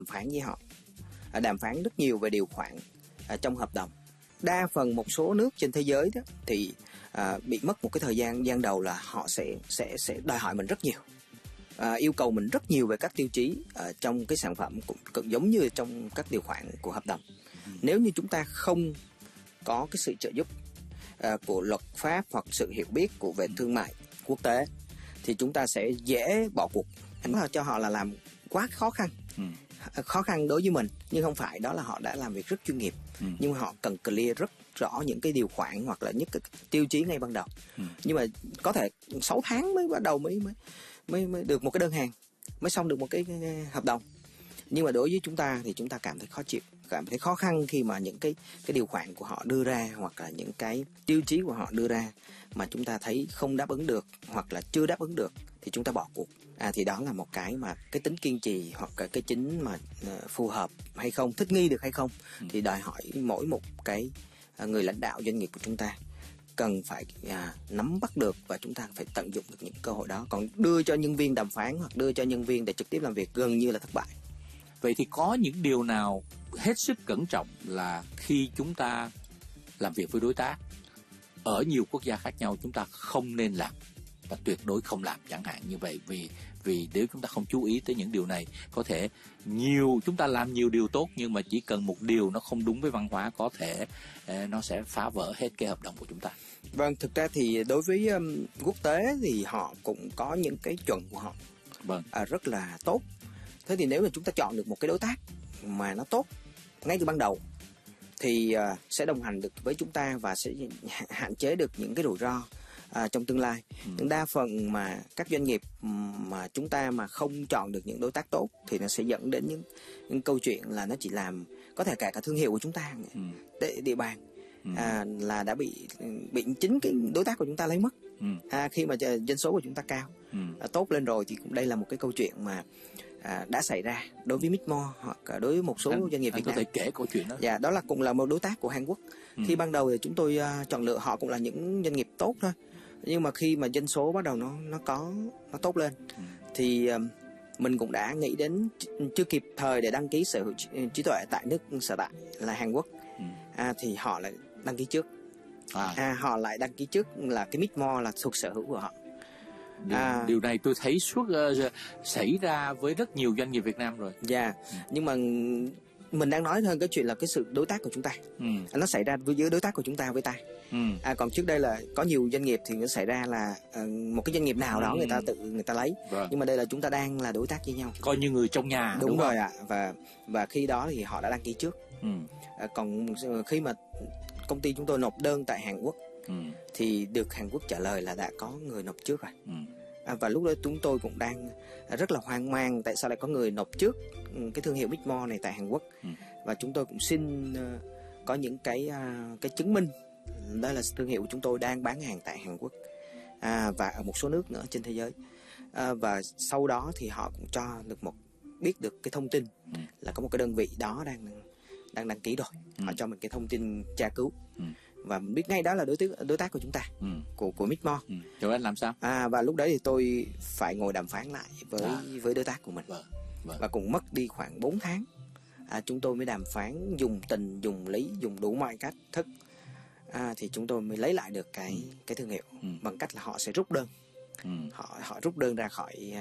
phán với họ, đàm phán rất nhiều về điều khoản trong hợp đồng. Đa phần một số nước trên thế giới đó thì bị mất một cái thời gian đầu là họ sẽ đòi hỏi mình rất nhiều, yêu cầu mình rất nhiều về các tiêu chí trong cái sản phẩm, cũng giống như trong các điều khoản của hợp đồng. Nếu như chúng ta không có cái sự trợ giúp của luật pháp hoặc sự hiểu biết của về thương mại quốc tế thì chúng ta sẽ dễ bỏ cuộc. Cho họ là làm quá khó khăn. Khó khăn đối với mình, nhưng không phải, đó là họ đã làm việc rất chuyên nghiệp. Nhưng mà họ cần clear rất rõ những cái điều khoản hoặc là những cái tiêu chí ngay ban đầu. Nhưng mà có thể 6 tháng mới bắt đầu mới được một cái đơn hàng, mới xong được một cái hợp đồng. Nhưng mà đối với chúng ta thì chúng ta cảm thấy khó chịu, cảm thấy khó khăn khi mà những cái điều khoản của họ đưa ra hoặc là những cái tiêu chí của họ đưa ra mà chúng ta thấy không đáp ứng được hoặc là chưa đáp ứng được thì chúng ta bỏ cuộc. Thì đó là một cái mà cái tính kiên trì hoặc cái chính mà phù hợp hay không, thích nghi được hay không thì đòi hỏi mỗi một cái người lãnh đạo doanh nghiệp của chúng ta cần phải nắm bắt được, và chúng ta phải tận dụng được những cơ hội đó. Còn đưa cho nhân viên đàm phán hoặc đưa cho nhân viên để trực tiếp làm việc gần như là thất bại. Vậy thì có những điều nào hết sức cẩn trọng là khi chúng ta làm việc với đối tác ở nhiều quốc gia khác nhau chúng ta không nên làm và tuyệt đối không làm, chẳng hạn như vậy. Vì nếu chúng ta không chú ý tới những điều này, có thể chúng ta làm nhiều điều tốt nhưng mà chỉ cần một điều nó không đúng với văn hóa, có thể nó sẽ phá vỡ hết cái hợp đồng của chúng ta. Vâng, thực ra thì đối với quốc tế thì họ cũng có những cái chuẩn của họ rất là tốt. Thế thì nếu mà chúng ta chọn được một cái đối tác mà nó tốt ngay từ ban đầu thì sẽ đồng hành được với chúng ta và sẽ hạn chế được những cái rủi ro trong tương lai. Nhưng đa phần mà các doanh nghiệp mà chúng ta mà không chọn được những đối tác tốt thì nó sẽ dẫn đến những câu chuyện là nó chỉ làm, có thể cả thương hiệu của chúng ta, địa bàn là đã bị chính cái đối tác của chúng ta lấy mất. Khi mà doanh số của chúng ta cao, tốt lên rồi thì cũng đây là một cái câu chuyện mà đã xảy ra đối với Micmore hoặc đối với một số doanh nghiệp Việt Nam. Có thể kể câu chuyện đó. Dạ, đó là cũng là một đối tác của Hàn Quốc. Khi ban đầu thì chúng tôi chọn lựa họ cũng là những doanh nghiệp tốt thôi, nhưng mà khi mà doanh số bắt đầu nó tốt lên thì mình cũng đã nghĩ đến, chưa kịp thời để đăng ký sở hữu trí tuệ tại nước sở tại là Hàn Quốc, thì họ lại đăng ký trước. Họ lại đăng ký trước là cái Micmore là thuộc sở hữu của họ. Điều này tôi thấy xảy ra với rất nhiều doanh nghiệp Việt Nam rồi. Dạ, nhưng mà mình đang nói hơn cái chuyện là cái sự đối tác của chúng ta. Nó xảy ra giữa đối tác của chúng ta với ta. Còn trước đây là có nhiều doanh nghiệp thì nó xảy ra là một cái doanh nghiệp nào đó người ta lấy. Nhưng mà đây là chúng ta đang là đối tác với nhau, coi như người trong nhà. Đúng rồi ạ. Và khi đó thì họ đã đăng ký trước. Còn khi mà công ty chúng tôi nộp đơn tại Hàn Quốc thì được Hàn Quốc trả lời là đã có người nộp trước rồi. Và lúc đó chúng tôi cũng đang rất là hoang mang, tại sao lại có người nộp trước cái thương hiệu Micmore này tại Hàn Quốc. Và chúng tôi cũng xin có những cái chứng minh đây là thương hiệu của chúng tôi đang bán hàng tại Hàn Quốc và ở một số nước nữa trên thế giới. Và sau đó thì họ cũng cho được biết được cái thông tin là có một cái đơn vị đó đang đăng ký rồi. Họ cho mình cái thông tin tra cứu và mình biết ngay đó là đối tác của chúng ta, của Micmore. Rồi anh làm sao? Và lúc đấy thì tôi phải ngồi đàm phán lại với đối tác của mình. Và cũng mất đi khoảng 4 tháng. Chúng tôi mới đàm phán dùng tình, dùng lý, dùng đủ mọi cách thức. Thì chúng tôi mới lấy lại được cái thương hiệu bằng cách là họ sẽ rút đơn. Họ rút đơn ra khỏi,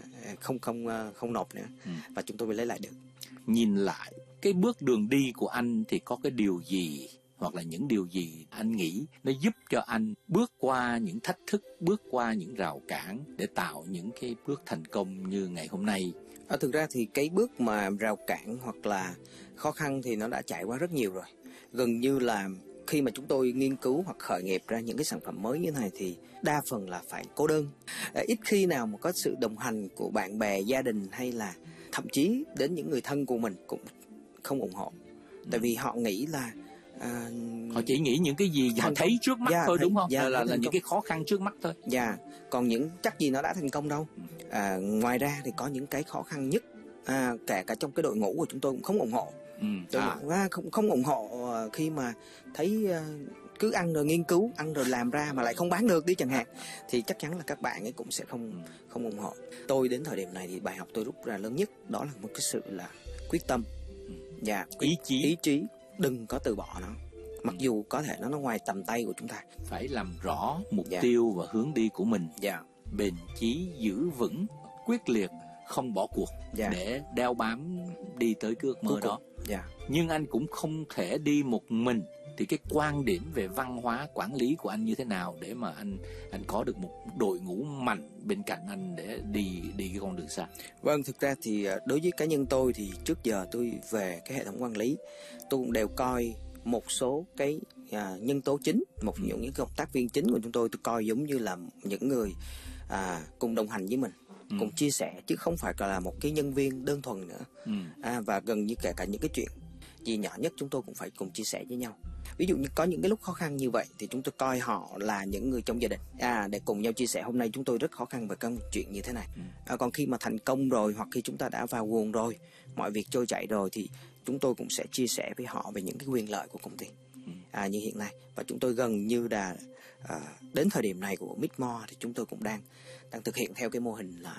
không nộp nữa. Và chúng tôi mới lấy lại được. Nhìn lại cái bước đường đi của anh thì có cái điều gì hoặc là những điều gì anh nghĩ nó giúp cho anh bước qua những thách thức, bước qua những rào cản để tạo những cái bước thành công như ngày hôm nay? Thực ra thì cái bước mà rào cản hoặc là khó khăn thì nó đã trải qua rất nhiều rồi. Gần như là khi mà chúng tôi nghiên cứu hoặc khởi nghiệp ra những cái sản phẩm mới như thế này thì đa phần là phải cô đơn. Ít khi nào mà có sự đồng hành của bạn bè, gia đình hay là thậm chí đến những người thân của mình cũng không ủng hộ. Tại vì họ nghĩ là họ chỉ nghĩ những cái gì họ thấy trước mắt thôi, đúng không? Là những cái khó khăn trước mắt thôi. Còn những chắc gì nó đã thành công đâu. Ngoài ra thì có những cái khó khăn nhất, cả trong cái đội ngũ của chúng tôi cũng không ủng hộ. Không ủng hộ khi mà thấy cứ ăn rồi nghiên cứu, ăn rồi làm ra mà lại không bán được đi chẳng hạn, thì chắc chắn là các bạn ấy cũng sẽ không ủng hộ. Tôi đến thời điểm này thì bài học tôi rút ra lớn nhất đó là một cái sự là quyết tâm và ý chí, đừng có từ bỏ nó. Mặc dù có thể nó ngoài tầm tay của chúng ta. Phải làm rõ mục tiêu và hướng đi của mình. Bền chí, giữ vững, quyết liệt, không bỏ cuộc để đeo bám đi tới cái ước mơ đó. Nhưng anh cũng không thể đi một mình. Thì cái quan điểm về văn hóa quản lý của anh như thế nào để mà anh có được một đội ngũ mạnh bên cạnh anh để đi cái con đường xa? Vâng, thực ra thì đối với cá nhân tôi thì trước giờ tôi về cái hệ thống quản lý, tôi cũng đều coi một số cái nhân tố chính, những cộng tác viên chính của chúng tôi coi giống như là những người cùng đồng hành với mình, cùng chia sẻ, chứ không phải là một cái nhân viên đơn thuần nữa. Và gần như kể cả những cái chuyện gì nhỏ nhất chúng tôi cũng phải cùng chia sẻ với nhau. Ví dụ như có những cái lúc khó khăn như vậy thì chúng tôi coi họ là những người trong gia đình để cùng nhau chia sẻ. Hôm nay chúng tôi rất khó khăn về các chuyện như thế này. Còn khi mà thành công rồi, hoặc khi chúng ta đã vào guồng rồi, mọi việc trôi chảy rồi, thì chúng tôi cũng sẽ chia sẻ với họ về những cái quyền lợi của công ty như hiện nay. Và chúng tôi gần như là đến thời điểm này của Midmore thì chúng tôi cũng đang thực hiện theo cái mô hình là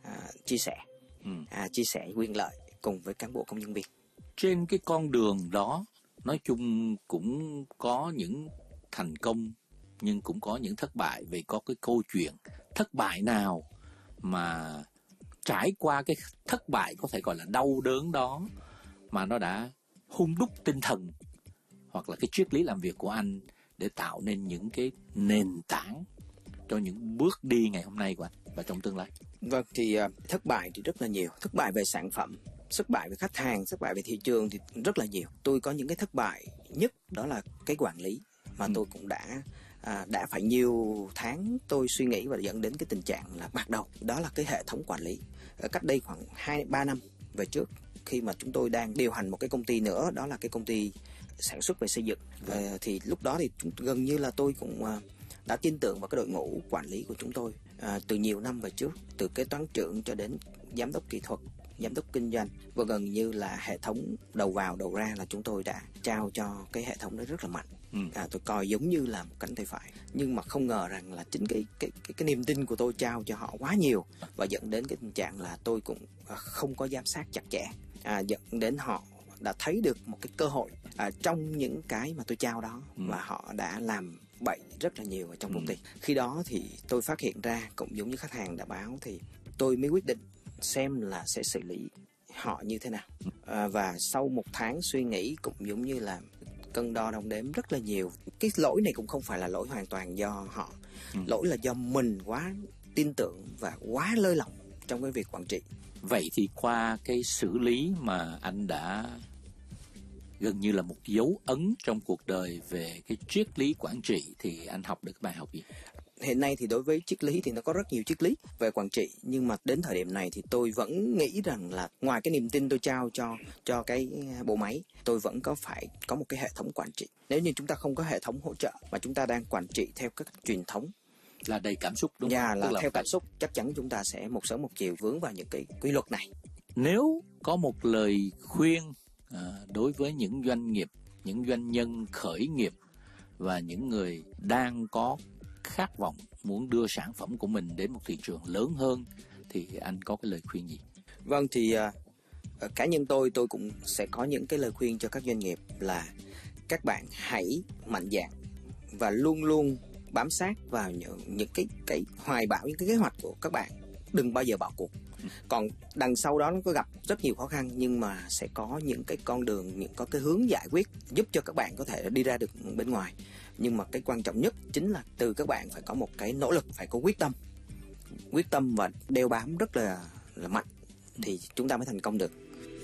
chia sẻ quyền lợi cùng với cán bộ công nhân viên. Trên cái con đường đó, nói chung cũng có những thành công nhưng cũng có những thất bại. Vậy có cái câu chuyện thất bại nào mà trải qua cái thất bại có thể gọi là đau đớn đó mà nó đã hun đúc tinh thần hoặc là cái triết lý làm việc của anh để tạo nên những cái nền tảng cho những bước đi ngày hôm nay của anh và trong tương lai? Vâng, thì thất bại thì rất là nhiều. Thất bại về sản phẩm, thất bại về khách hàng, thất bại về thị trường thì rất là nhiều. Tôi có những cái thất bại nhất, đó là cái quản lý mà tôi cũng đã phải nhiều tháng tôi suy nghĩ và dẫn đến cái tình trạng là bạc đầu. Đó là cái hệ thống quản lý. Cách đây khoảng 2-3 năm về trước, khi mà chúng tôi đang điều hành một cái công ty nữa, đó là cái công ty sản xuất về xây dựng. Thì lúc đó thì gần như là tôi cũng đã tin tưởng vào cái đội ngũ quản lý của chúng tôi từ nhiều năm về trước, từ kế toán trưởng cho đến giám đốc kỹ thuật, giám đốc kinh doanh, và gần như là hệ thống đầu vào đầu ra là chúng tôi đã trao cho cái hệ thống đó rất là mạnh. Tôi coi giống như là một cánh tay phải, nhưng mà không ngờ rằng là chính cái niềm tin của tôi trao cho họ quá nhiều và dẫn đến cái tình trạng là tôi cũng không có giám sát chặt chẽ, dẫn đến họ đã thấy được một cái cơ hội trong những cái mà tôi trao đó, và họ đã làm bậy rất là nhiều ở trong công ty. Khi đó thì tôi phát hiện ra, cũng giống như khách hàng đã báo, thì tôi mới quyết định xem là sẽ xử lý họ như thế nào. Và sau một tháng suy nghĩ, cũng giống như là cân đo đong đếm rất là nhiều, cái lỗi này cũng không phải là lỗi hoàn toàn do họ. Lỗi là do mình quá tin tưởng và quá lơi lỏng trong cái việc quản trị. Vậy thì qua cái xử lý mà anh đã gần như là một dấu ấn trong cuộc đời về cái triết lý quản trị, thì anh học được bài học gì? Hiện nay thì đối với triết lý thì nó có rất nhiều triết lý về quản trị, nhưng mà đến thời điểm này thì tôi vẫn nghĩ rằng là ngoài cái niềm tin tôi trao cho cái bộ máy, tôi vẫn phải có một cái hệ thống quản trị. Nếu như chúng ta không có hệ thống hỗ trợ mà chúng ta đang quản trị theo các truyền thống là đầy cảm xúc, đúng không? Là theo cảm xúc, chắc chắn chúng ta sẽ một sớm một chiều vướng vào những cái quy luật này. Nếu có một lời khuyên đối với những doanh nghiệp, những doanh nhân khởi nghiệp và những người đang có khát vọng muốn đưa sản phẩm của mình đến một thị trường lớn hơn, thì anh có cái lời khuyên gì? Vâng, thì cá nhân tôi cũng sẽ có những cái lời khuyên cho các doanh nghiệp là các bạn hãy mạnh dạn và luôn luôn bám sát vào những cái hoài bão, những cái kế hoạch của các bạn. Đừng bao giờ bỏ cuộc. Còn đằng sau đó nó có gặp rất nhiều khó khăn, nhưng mà sẽ có những cái con đường, có cái hướng giải quyết giúp cho các bạn có thể đi ra được bên ngoài. Nhưng mà cái quan trọng nhất chính là từ các bạn phải có một cái nỗ lực, phải có quyết tâm và đeo bám rất là mạnh, thì chúng ta mới thành công được.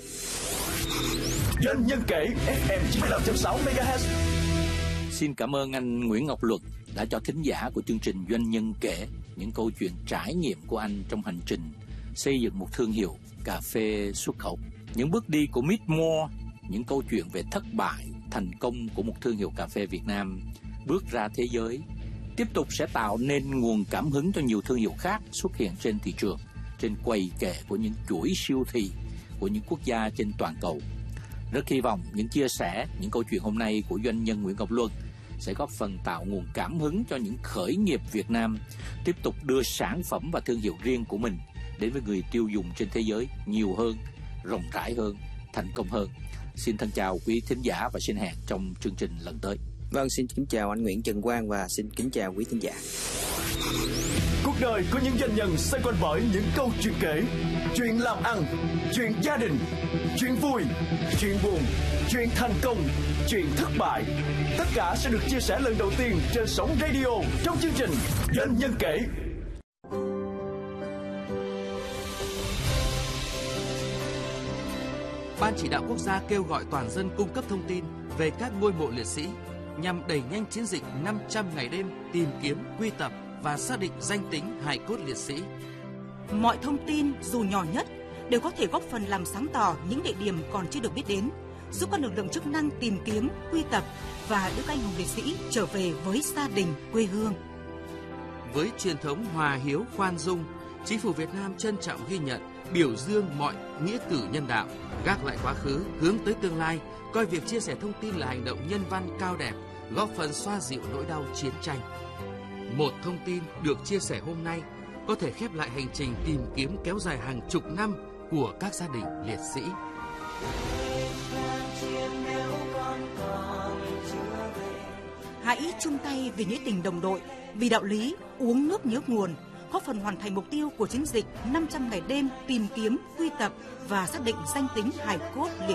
Doanh nhân kể FM 95.6 MHz. Xin cảm ơn anh Nguyễn Ngọc Luật đã cho thính giả của chương trình Doanh nhân kể những câu chuyện trải nghiệm của anh trong hành trình xây dựng một thương hiệu cà phê xuất khẩu. Những bước đi của Midmore, những câu chuyện về thất bại, thành công của một thương hiệu cà phê Việt Nam bước ra thế giới, tiếp tục sẽ tạo nên nguồn cảm hứng cho nhiều thương hiệu khác xuất hiện trên thị trường, trên quầy kệ của những chuỗi siêu thị của những quốc gia trên toàn cầu. Rất hy vọng những chia sẻ, những câu chuyện hôm nay của doanh nhân Nguyễn Ngọc Luân sẽ góp phần tạo nguồn cảm hứng cho những khởi nghiệp Việt Nam tiếp tục đưa sản phẩm và thương hiệu riêng của mình đến với người tiêu dùng trên thế giới nhiều hơn, rộng rãi hơn, thành công hơn. Xin thân chào quý thính giả và xin hẹn trong chương trình lần tới. Vâng, xin kính chào anh Nguyễn Trần Quang và xin kính chào quý thính giả. Cuộc đời của những doanh nhân xoay quanh bởi những câu chuyện kể, chuyện làm ăn, chuyện gia đình, chuyện vui, chuyện buồn, chuyện thành công, chuyện thất bại. Tất cả sẽ được chia sẻ lần đầu tiên trên sóng radio trong chương trình Doanh nhân kể. Ban chỉ đạo quốc gia kêu gọi toàn dân cung cấp thông tin về các ngôi mộ liệt sĩ nhằm đẩy nhanh chiến dịch 500 ngày đêm tìm kiếm, quy tập và xác định danh tính hài cốt liệt sĩ. Mọi thông tin dù nhỏ nhất đều có thể góp phần làm sáng tỏ những địa điểm còn chưa được biết đến, giúp các lực lượng chức năng tìm kiếm, quy tập và đưa các anh hùng liệt sĩ trở về với gia đình, quê hương. Với truyền thống hòa hiếu, khoan dung, Chính phủ Việt Nam trân trọng ghi nhận, biểu dương mọi nghĩa cử nhân đạo, gác lại quá khứ, hướng tới tương lai, coi việc chia sẻ thông tin là hành động nhân văn cao đẹp, góp phần xoa dịu nỗi đau chiến tranh. Một thông tin được chia sẻ hôm nay có thể khép lại hành trình tìm kiếm kéo dài hàng chục năm của các gia đình liệt sĩ. Hãy chung tay vì nghĩa tình đồng đội, vì đạo lý uống nước nhớ nguồn, góp phần hoàn thành mục tiêu của chiến dịch 500 ngày đêm tìm kiếm, quy tập và xác định danh tính hài cốt liệt